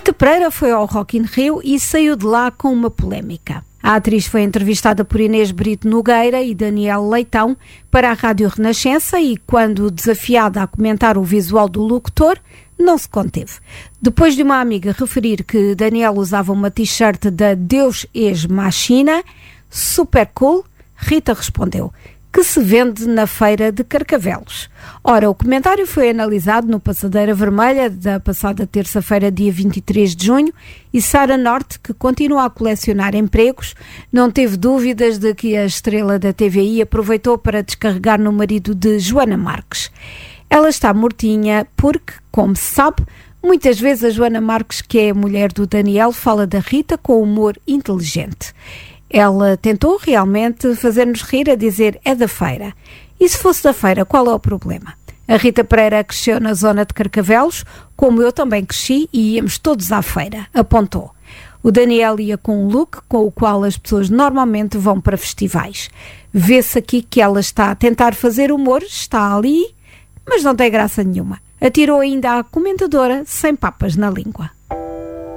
Rita Pereira foi ao Rock in Rio e saiu de lá com uma polémica. A atriz foi entrevistada por Inês Brito Nogueira e Daniel Leitão para a Rádio Renascença e, quando desafiada a comentar o visual do locutor, não se conteve. Depois de uma amiga referir que Daniel usava uma t-shirt da Deus Ex Machina, super cool, Rita respondeu que se vende na feira de Carcavelos. Ora, o comentário foi analisado no Passadeira Vermelha da passada terça-feira, dia 23 de junho, e Sara Norte, que continua a colecionar empregos, não teve dúvidas de que a estrela da TVI aproveitou para descarregar no marido de Joana Marques. Ela está mortinha porque, como se sabe, muitas vezes a Joana Marques, que é a mulher do Daniel, fala da Rita com humor inteligente. Ela tentou realmente fazer-nos rir a dizer é da feira. E se fosse da feira, qual é o problema? A Rita Pereira cresceu na zona de Carcavelos, como eu também cresci e íamos todos à feira, apontou. O Daniel ia com um look com o qual as pessoas normalmente vão para festivais. Vê-se aqui que ela está a tentar fazer humor, está ali, mas não tem graça nenhuma. Atirou ainda à comentadora sem papas na língua.